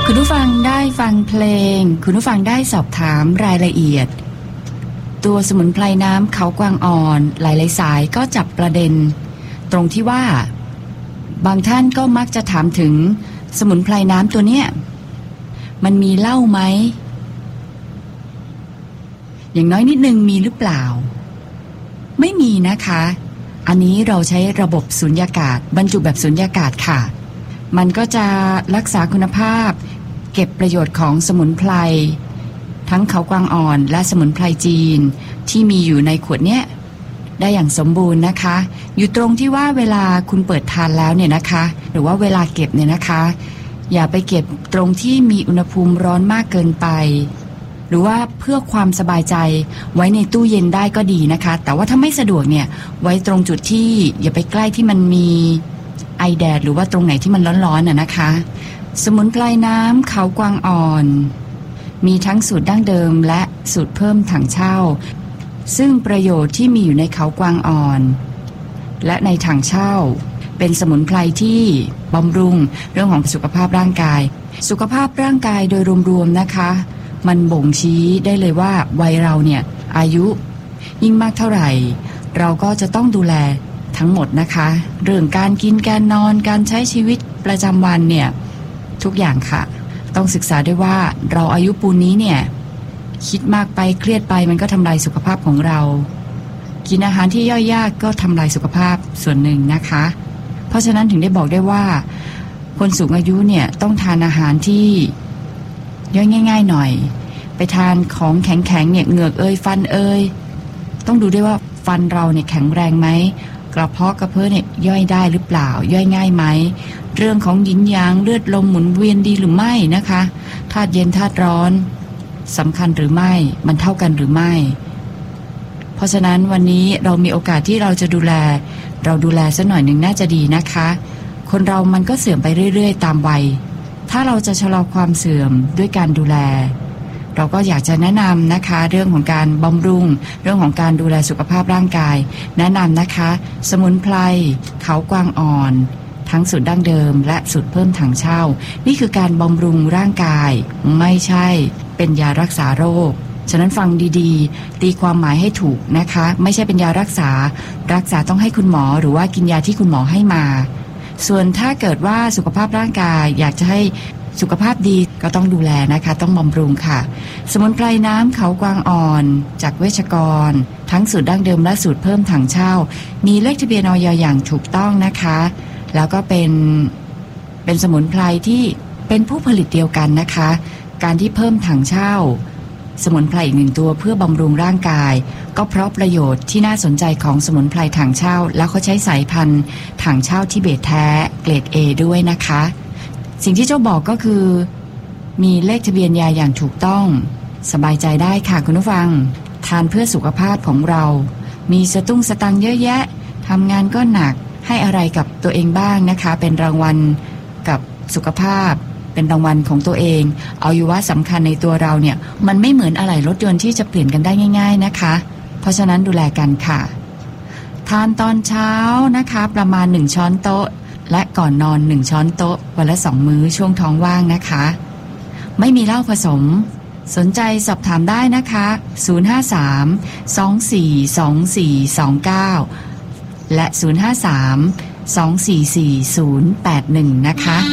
คุณผู้ฟังได้ฟังเพลงคุณผู้ฟังได้สอบถามรายละเอียดตัวสมุนไพรน้ำเขากวางอ่อนหลายๆสายก็จับประเด็นตรงที่ว่าบางท่านก็มักจะถามถึงสมุนไพรน้ำตัวเนี้ยมันมีเหล้าไหมอย่างน้อยนิดนึงมีหรือเปล่าไม่มีนะคะอันนี้เราใช้ระบบสุญญากาศบรรจุแบบสุญญากาศค่ะมันก็จะรักษาคุณภาพเก็บประโยชน์ของสมุนไพรทั้งเขากวางอ่อนและสมุนไพรจีนที่มีอยู่ในขวดเนี้ยได้อย่างสมบูรณ์นะคะอยู่ตรงที่ว่าเวลาคุณเปิดทานแล้วเนี่ยนะคะหรือว่าเวลาเก็บเนี่ยนะคะอย่าไปเก็บตรงที่มีอุณหภูมิร้อนมากเกินไปหรือว่าเพื่อความสบายใจไว้ในตู้เย็นได้ก็ดีนะคะแต่ว่าถ้าไม่สะดวกเนี่ยไว้ตรงจุดที่อย่าไปใกล้ที่มันมีไอแดดหรือว่าตรงไหนที่มันร้อนๆนะคะสมุนไพรน้ำเขากวางอ่อนมีทั้งสูตรดั้งเดิมและสูตรเพิ่มถังเช่าซึ่งประโยชน์ที่มีอยู่ในเขากวางอ่อนและในถังเช่าเป็นสมุนไพรที่บำรุงเรื่องของสุขภาพร่างกายสุขภาพร่างกายโดยรวมๆนะคะมันบ่งชี้ได้เลยว่าวัยเราเนี่ยอายุยิ่งมากเท่าไหร่เราก็จะต้องดูแลทั้งหมดนะคะเรื่องการกินการนอนการใช้ชีวิตประจำวันเนี่ยทุกอย่างค่ะต้องศึกษาด้วยว่าเราอายุปูนนี้เนี่ยคิดมากไปเครียดไปมันก็ทำลายสุขภาพของเรากินอาหารที่ย่อยยากก็ทำลายสุขภาพส่วนหนึ่งนะคะเพราะฉะนั้นถึงได้บอกได้ว่าคนสูงอายุเนี่ยต้องทานอาหารที่ย่อยง่ายๆหน่อยไปทานของแข็งๆเนี่ยเหงือกฟันต้องดูด้วยว่าฟันเราเนี่ยแข็งแรงไหมกระเพาะกระเพาะเนี่ยย่อยได้หรือเปล่าย่อยง่ายไหมเรื่องของหยินหยางเลือดลมหมุนเวียนดีหรือไม่นะคะธาตุเย็นธาตุร้อนสำคัญหรือไม่มันเท่ากันหรือไม่เพราะฉะนั้นวันนี้เรามีโอกาสที่เราจะดูแลสักหน่อยหนึ่งน่าจะดีนะคะคนเรามันก็เสื่อมไปเรื่อยๆตามวัยถ้าเราจะชะลอความเสื่อมด้วยการดูแลเราก็อยากจะแนะนำนะคะเรื่องของการบำรุงเรื่องของการดูแลสุขภาพร่างกายแนะนำนะคะสมุนไพรเขากวางอ่อนทั้งสูตรดั้งเดิมและสูตรเพิ่มถังเช่านี่คือการบำรุงร่างกายไม่ใช่เป็นยารักษาโรคฉะนั้นฟังดีๆตีความหมายให้ถูกนะคะไม่ใช่เป็นยารักษาต้องให้คุณหมอหรือว่ากินยาที่คุณหมอให้มาส่วนถ้าเกิดว่าสุขภาพร่างกายอยากจะให้สุขภาพดีก็ต้องดูแลนะคะต้องบำรุงค่ะสมุนไพรน้ำเขากวางอ่อนจากเวชกรทั้งสูตรดั้งเดิมและสูตรเพิ่มถังเช่ามีเลขทะเบียนอย.อย่างถูกต้องนะคะแล้วก็เป็นสมุนไพรที่เป็นผู้ผลิตเดียวกันนะคะการที่เพิ่มถังเช่าสมุนไพรอีกหนึ่งตัวเพื่อบำรุงร่างกายก็เพราะประโยชน์ที่น่าสนใจของสมุนไพรถังเช่าแล้วเขาใช้สายพันธุ์ถังเช่าทิเบตแท้เกรด A ด้วยนะคะสิ่งที่เจ้าบอกก็คือมีเลขทะเบียนยาอย่างถูกต้องสบายใจได้ค่ะคุณผู้ฟังทานเพื่อสุขภาพของเรามีสตุ้งสตังเยอะแยะทำงานก็หนักให้อะไรกับตัวเองบ้างนะคะเป็นรางวัลกับสุขภาพเป็นรางวัลของตัวเองอวัยวะสำคัญในตัวเราเนี่ยมันไม่เหมือนอะไหล่รถยนต์ที่จะเปลี่ยนกันได้ง่ายๆนะคะเพราะฉะนั้นดูแลกันค่ะทานตอนเช้านะคะประมาณ1ช้อนโต๊ะและก่อนนอน1ช้อนโต๊ะวันละ2มื้อช่วงท้องว่างนะคะไม่มีเหล้าผสมสนใจสอบถามได้นะคะ053-242429และ053-244-081นะคะ